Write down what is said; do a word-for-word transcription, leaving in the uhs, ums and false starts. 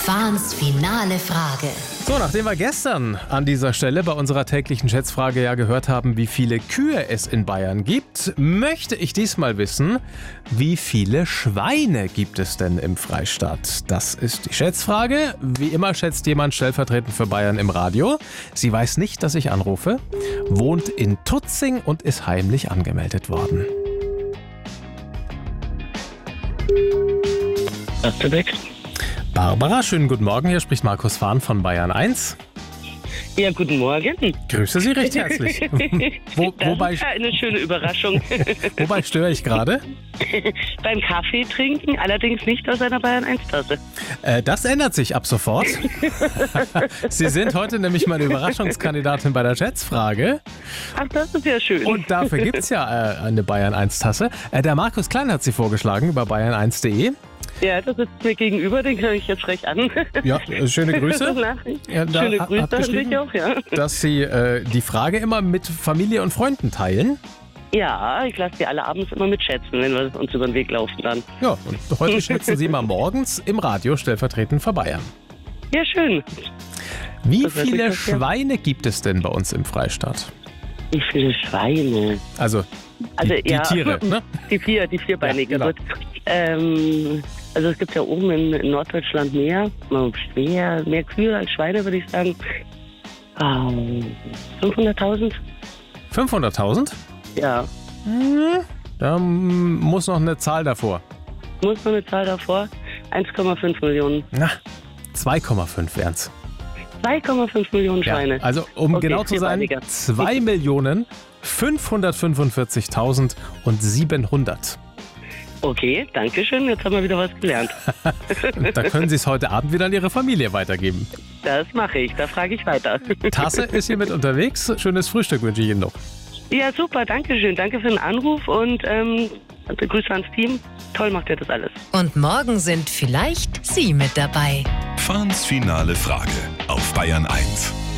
Fahns finale Frage. So, nachdem wir gestern an dieser Stelle bei unserer täglichen Schätzfrage ja gehört haben, wie viele Kühe es in Bayern gibt, möchte ich diesmal wissen, wie viele Schweine gibt es denn im Freistaat? Das ist die Schätzfrage. Wie immer schätzt jemand stellvertretend für Bayern im Radio. Sie weiß nicht, dass ich anrufe, wohnt in Tutzing und ist heimlich angemeldet worden. Weg. Barbara, schönen guten Morgen. Hier spricht Markus Fahn von Bayern eins. Ja, guten Morgen. Grüße Sie recht herzlich. Wo, das wobei, ist ja eine schöne Überraschung. wobei störe ich gerade? Beim Kaffee trinken, allerdings nicht aus einer Bayern eins Tasse. Äh, das ändert sich ab sofort. Sie sind heute nämlich meine Überraschungskandidatin bei der Schätzfrage. Ach, das ist ja schön. Und dafür gibt es ja äh, eine Bayern eins Tasse. Äh, der Markus Klein hat sie vorgeschlagen über bayern eins punkt de. Ja, das ist mir gegenüber, den kann ich jetzt frech an. Ja, äh, schöne Grüße. Ja, da schöne hat- Grüße hat an geschrieben, dich auch, ja. dass Sie äh, die Frage immer mit Familie und Freunden teilen. Ja, ich lasse die alle abends immer mitschätzen, wenn wir uns über den Weg laufen dann. Ja, und heute schätzen Sie mal morgens im Radio stellvertretend für Bayern. Ja, schön. Wie Das hört sich viele doch sehr- Schweine gibt es denn bei uns im Freistaat? Wie viele Schweine? Also die, Also, die ja. Tiere, ne? Die vier, die vierbeinigen. Ja, genau. Gut. Ähm, also es gibt ja oben in, in Norddeutschland mehr, mehr, mehr Kühe als Schweine, würde ich sagen. Ähm, fünfhunderttausend? fünfhunderttausend? Ja. Da mm, muss noch eine Zahl davor. Muss noch eine Zahl davor? eins Komma fünf Millionen. Na, zwei Komma fünf wären's. zwei Komma fünf Millionen Schweine. Ja, also um Okay, genau zu sein, vierbeinige. zwei Millionen fünfhundertfünfundvierzigtausend und siebenhundert. Okay, danke schön. Jetzt haben wir wieder was gelernt. Da können Sie es heute Abend wieder an Ihre Familie weitergeben. Das mache ich. Da frage ich weiter. Tasse ist hier mit unterwegs. Schönes Frühstück wünsche ich Ihnen noch. Ja, super. Danke schön. Danke für den Anruf und ähm, Grüße ans Team. Toll macht ihr das alles. Und morgen sind vielleicht Sie mit dabei. Fahns finale Frage auf Bayern eins.